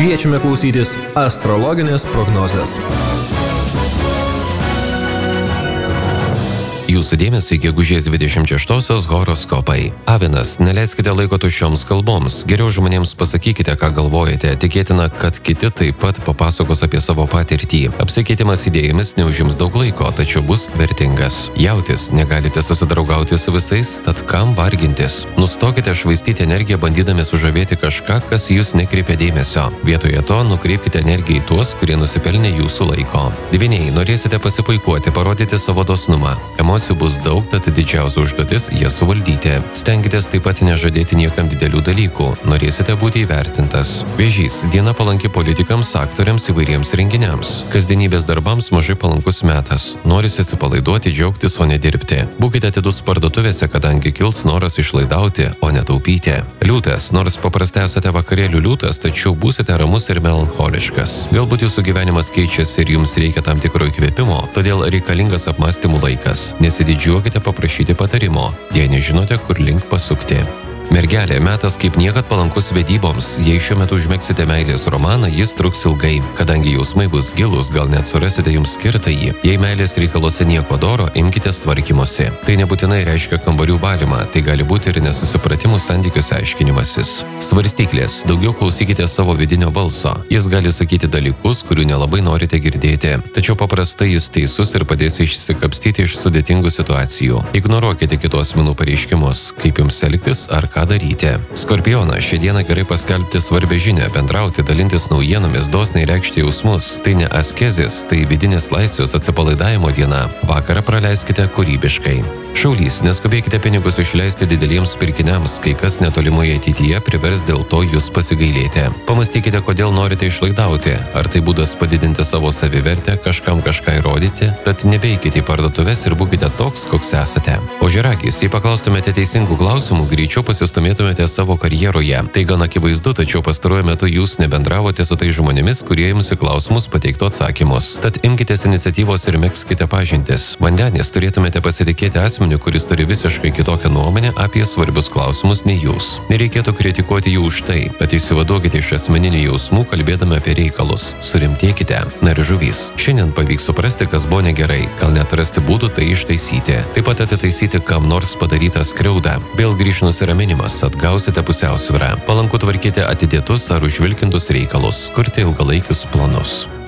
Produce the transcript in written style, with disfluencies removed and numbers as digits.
Kviečiame klausytis astrologinės prognozės. Jūsų dėmesį gegužės 26-osios horoskopai. Avinas, neleiskite laiko tuščioms kalboms. Geriau žmonėms pasakykite, ką galvojate. Tikėtina, kad kiti taip pat papasakos apie savo patirtį. Apsikeitimas idėjomis neužims daug laiko, tačiau bus vertingas. Jautis, negalite susidraugauti su visais, tad kam vargintis? Nustokite švaistyti energiją bandydami sužavėti kažką, kas jūs nekreipia dėmesio. Vietoje to nukreipkite energiją į tuos, kurie nusipelnė jūsų laiko. Dvyniai, norėsite pasipuikuoti, parodyti savo dosnumą. Emocijų bus daug, tad didžiausia užduotis jas suvaldyti. Stenkitės taip pat nežadėti niekam didelių dalykų. Norėsite būti įvertintas. Vėžys, diena palanki politikams, aktoriams, įvairiems renginiams. Kasdienybės darbams mažai palankus metas. Norisi atsipalaiduoti, džiaugtis, o ne dirbti. Būkite atidus parduotuvėse, kadangi kils noras išlaidauti, o ne taupyti. Liūtas, nors paprastai esate vakarėlių liūtas, tačiau būsite ramus ir melancholiškas. Galbūt jūsų gyvenimas keičiasi ir jums reikia tam tikro įkvėpimo, todėl reikalingas apmąstymų laikas. Nesididžiuokite paprašyti patarimo, jei nežinote, kur link pasukti. Mergelė, metas kaip niekad palankus vedyboms. Jei šiuo metu užmegsite meilės romaną, jis truks ilgai. Kadangi jausmai bus gilus, gal net surasite jums skirtą jį. Jei meilės reikaluose nieko doro, imkitės tvarkymosi. Tai nebūtinai reiškia kambarių valymą, tai gali būti ir nesusipratimų santykiuose aiškinimasis. Svarstyklės, daugiau klausykite savo vidinio balso. Jis gali sakyti dalykus, kurių nelabai norite girdėti. Tačiau paprastai jis teisus ir padės išsikapstyti iš sudėtingų situacijų. Ignoruokite kitų asmenų pareiškimus, kaip jums elgtis ar ką daryti. Skorpionas, šią dieną gerai paskelbti svarbią žinią, bendrauti, dalintis naujienomis, dosniai reikšti jausmus. Tai ne askezės, tai vidinės laisvės atsipalaidavimo diena. Vakarą praleiskite kūrybiškai. Šaulys, neskubėkite pinigus išleisti dideliems pirkiniams, kai kas netolimoje ateityje privers dėl to jūs pasigailėti. Pamastykite, kodėl norite išlaidauti. Ar tai būdas padidinti savo savivertę, kažkam kažką įrodyti? Tad nebeikite į parduotuves ir būkite toks, koks esate. O žiragis, jei paklaustumėte teisingų klausimų, greičiau pasistumėtumėte savo karjeroje. Tai gan akivaizdu, tačiau pastaruoju metu jūs nebendravote su tai žmonėmis, kurie jums į klausimus pateiktų atsakymus. Tad imkitės iniciatyvos ir megzkite pažintis. Vandenis, turėtumėte pasitikėti asmeniu, kuris turi visiškai kitokią nuomonę apie svarbius klausimus nei jūs. Nereikėtų kritikuoti jų už tai, bet išsivaduokite iš asmeninių jausmų, kalbėdami apie reikalus. Surimtėkite. Na ir žuvys. Šiandien pavyks suprasti, kas buvo negerai, gal net rasti būdų tai ištaisyti. Taip pat atitaisyti kam nors padarytą skriaudą. Vėl grįš nusiraminimas, atgausite pusiausvyrą. Palanku tvarkyti atidėtus ar užvilkintus reikalus, kurti ilgalaikius planus.